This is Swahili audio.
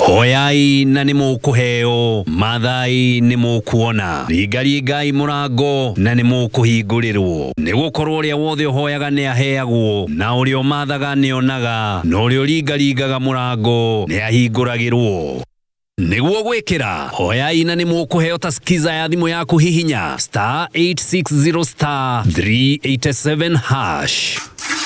Hoyai na nĩ mũkũheo, mathai nĩ mũkuona, ringai mũrango na nĩ mũkũhingũrĩrwo. Nĩ gũkorwo ũrĩa wothe ũhoyaga nĩ aheagwo, na ũrĩa ũmathaga nĩ onaga, na ũrĩa ringaga mũrango nĩ ahingũragĩrwo. Nĩguo gwĩkĩra, hoyai na nĩ mũkũheo ta skiza ya thimũ yaku hihinya *860*387#.